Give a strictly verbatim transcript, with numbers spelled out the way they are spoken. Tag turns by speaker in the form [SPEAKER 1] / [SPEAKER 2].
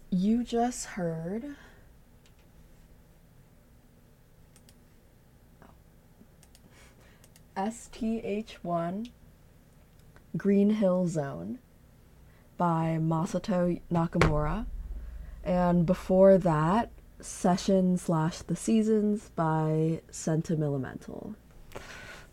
[SPEAKER 1] You just heard S T H one Green Hill Zone by Masato Nakamura. And before that, Session slash The Seasons by Sentimental.